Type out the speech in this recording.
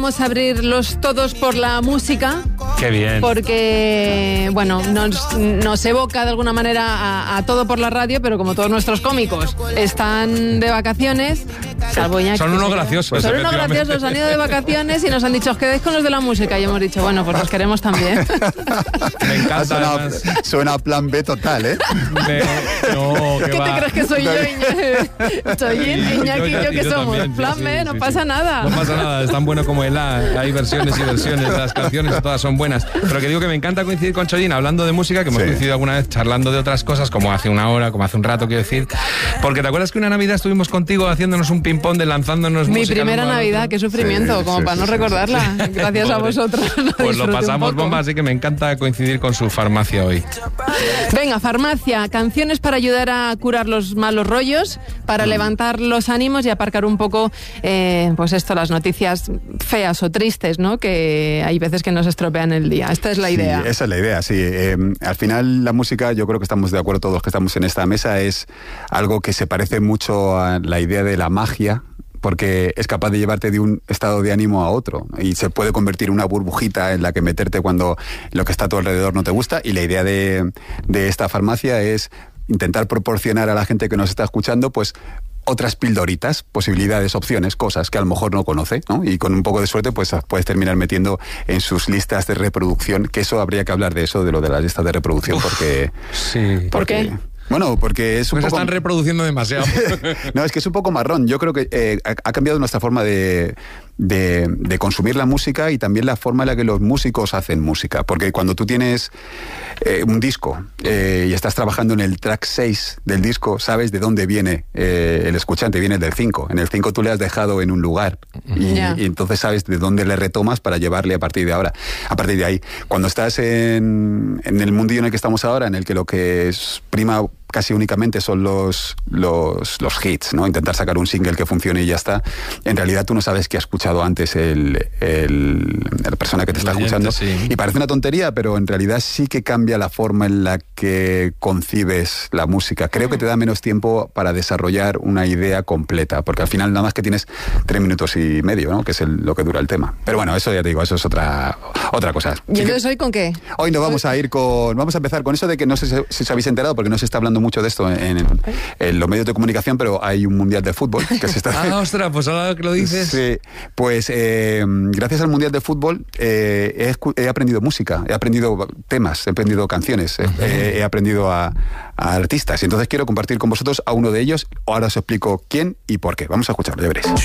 Vamos a abrirlos todos por la música. Qué bien. Porque, bueno, nos evoca de alguna manera a todo por la radio, pero como todos nuestros cómicos están de vacaciones, salvo Iñaki. Son unos graciosos. Son unos graciosos, han ido de vacaciones y nos han dicho, os quedáis con los de la música. Y hemos dicho, bueno, pues los queremos también. Me encanta. Suena a plan B total, ¿eh? ¿Qué te crees que soy yo, Iñaki? Soy Iñaki y yo que somos. También, plan B, no pasa nada. No pasa nada, es tan bueno como el A. Hay versiones y versiones, las canciones todas son buenas. Pero que digo que me encanta coincidir con Chollín hablando de música, que hemos coincidido alguna vez charlando de otras cosas, como hace una hora, como hace un rato, quiero decir. Porque te acuerdas que una Navidad estuvimos contigo haciéndonos un ping-pong de lanzándonos Mi música. Mi primera Navidad, qué sufrimiento, como para no recordarla. Gracias a vosotros. Pues lo pasamos bomba, así que me encanta coincidir con su farmacia hoy. Venga, farmacia, canciones para ayudar a curar los malos rollos, para levantar los ánimos y aparcar un poco, pues esto, las noticias feas o tristes, ¿no? Que hay veces que nos estropean el día. Esta es la idea. Esa es la idea, sí. Al final la música, yo creo que estamos de acuerdo todos los que estamos en esta mesa, es algo que se parece mucho a la idea de la magia, porque es capaz de llevarte de un estado de ánimo a otro y se puede convertir en una burbujita en la que meterte cuando lo que está a tu alrededor no te gusta. Y la idea de esta farmacia es intentar proporcionar a la gente que nos está escuchando, pues, otras pildoritas, posibilidades, opciones, cosas que a lo mejor no conoce, ¿no? Y con un poco de suerte pues puedes terminar metiendo en sus listas de reproducción, que eso habría que hablar de eso, de lo de las listas de reproducción, porque... Sí. ¿Por qué? Bueno, porque es un pues poco... están reproduciendo demasiado. No, es que es un poco marrón. Yo creo que ha cambiado nuestra forma de consumir la música y también la forma en la que los músicos hacen música. Porque cuando tú tienes un disco y estás trabajando en el track 6 del disco, sabes de dónde viene el escuchante, viene del 5. En el 5 tú le has dejado en un lugar y entonces sabes de dónde le retomas para llevarle a partir de ahora. A partir de ahí, cuando estás en el mundillo en el que estamos ahora, en el que lo que es prima casi únicamente son los hits, ¿no? Intentar sacar un single que funcione y ya está. En realidad tú no sabes qué ha escuchado antes la persona que te está escuchando. Sí. Y parece una tontería, pero en realidad sí que cambia la forma en la que concibes la música. Creo que te da menos tiempo para desarrollar una idea completa, porque al final nada más que tienes 3 minutos y medio, ¿no? Que es lo que dura el tema. Pero bueno, eso ya te digo, eso es otra cosa. ¿Y entonces hoy con qué? Hoy nos vamos a empezar con eso de que no sé si os habéis enterado, porque no se está hablando mucho de esto en los medios de comunicación, pero hay un mundial de fútbol que se está... ostras, pues ahora que lo dices... Sí, pues gracias al mundial de fútbol he aprendido música, he aprendido temas, he aprendido canciones, he aprendido a artistas, y entonces quiero compartir con vosotros a uno de ellos. Ahora os explico quién y por qué. Vamos a escucharlo, ya veréis.